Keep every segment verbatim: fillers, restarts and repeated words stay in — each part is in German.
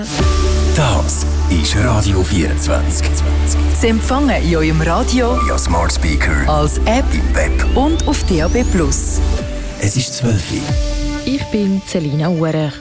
Das ist Radio vierundzwanzig. Sie empfangen in eurem Radio, via Smart Speaker, als App im Web und auf D A B plus. Es ist zwölf Uhr. Ich bin Selina Urer.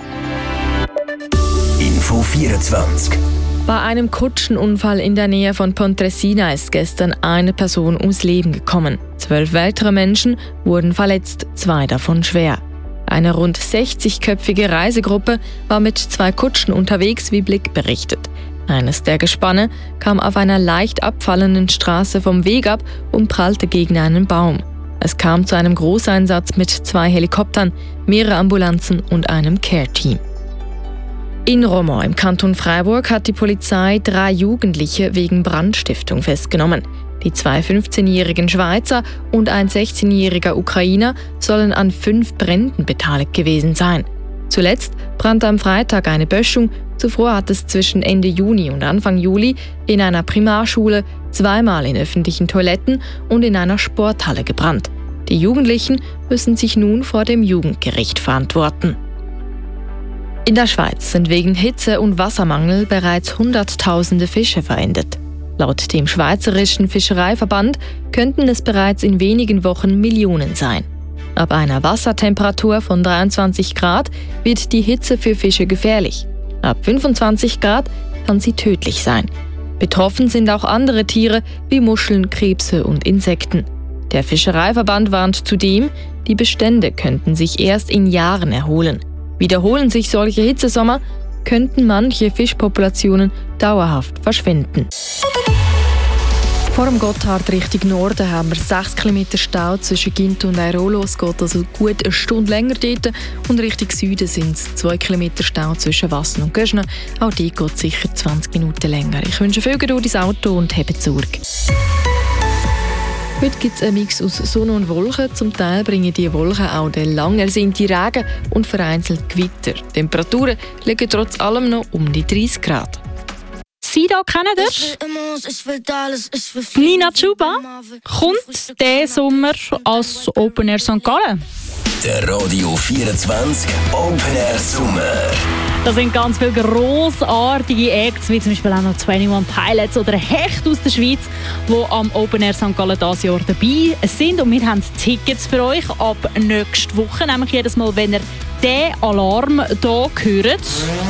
Info vierundzwanzig. Bei einem Kutschenunfall in der Nähe von Pontresina ist gestern eine Person ums Leben gekommen. Zwölf weitere Menschen wurden verletzt, zwei davon schwer. Eine rund sechzigköpfige Reisegruppe war mit zwei Kutschen unterwegs, wie Blick berichtet. Eines der Gespanne kam auf einer leicht abfallenden Straße vom Weg ab und prallte gegen einen Baum. Es kam zu einem Großeinsatz mit zwei Helikoptern, mehreren Ambulanzen und einem Care-Team. In Romont im Kanton Freiburg hat die Polizei drei Jugendliche wegen Brandstiftung festgenommen. Die zwei fünfzehnjährigen Schweizer und ein sechzehnjähriger Ukrainer sollen an fünf Bränden beteiligt gewesen sein. Zuletzt brannte am Freitag eine Böschung. Zuvor hat es zwischen Ende Juni und Anfang Juli in einer Primarschule, zweimal in öffentlichen Toiletten und in einer Sporthalle gebrannt. Die Jugendlichen müssen sich nun vor dem Jugendgericht verantworten. In der Schweiz sind wegen Hitze- und Wassermangel bereits Hunderttausende Fische verendet. Laut dem Schweizerischen Fischereiverband könnten es bereits in wenigen Wochen Millionen sein. Ab einer Wassertemperatur von dreiundzwanzig Grad wird die Hitze für Fische gefährlich. Ab fünfundzwanzig Grad kann sie tödlich sein. Betroffen sind auch andere Tiere wie Muscheln, Krebse und Insekten. Der Fischereiverband warnt zudem, die Bestände könnten sich erst in Jahren erholen. Wiederholen sich solche Hitzesommer, könnten manche Fischpopulationen dauerhaft verschwinden. Vor dem Gotthard Richtung Norden haben wir sechs Kilometer Stau zwischen Ginto und Airolo. Es geht also gut eine Stunde länger dort. Und Richtung Süden sind es zwei Kilometer Stau zwischen Wassen und Göschner. Auch die geht sicher zwanzig Minuten länger. Ich wünsche viel Geduld ins Auto und habt Sorge. Heute gibt es einen Mix aus Sonne und Wolken. Zum Teil bringen die Wolken auch den lang ersehnten Regen und vereinzelt Gewitter. Die Temperaturen liegen trotz allem noch um die dreißig Grad. Sido kennt ihr? Nina Chuba kommt diesen Sommer als Open Air Sankt Gallen. Der Radio vierundzwanzig Open Air Sommer. Da sind ganz viele grossartige Acts, wie zum Beispiel auch noch einundzwanzig Pilots oder Hecht aus der Schweiz, die am Open Air Sankt Gallen dieses Jahr dabei sind. Und wir haben Tickets für euch ab nächste Woche. Nämlich jedes Mal, wenn ihr diesen Alarm hier hört.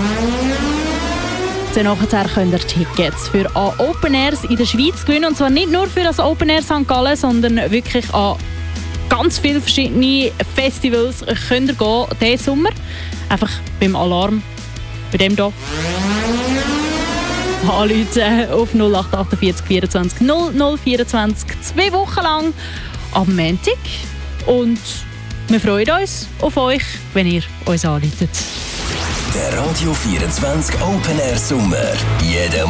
Dann nachher könnt ihr Tickets für an Open Airs in der Schweiz gewinnen. Und zwar nicht nur für das Open Air Sankt Gallen, sondern wirklich an ganz viele verschiedene Festivals könnt ihr gehen diesen Sommer. Einfach beim Alarm, bei dem hier. Anrufen auf null acht achtundvierzig vierundzwanzig null null vierundzwanzig, zwei Wochen lang am Montag. Und wir freuen uns auf euch, wenn ihr uns anruft. Der Radio vierundzwanzig Open Air Sommer. Jeden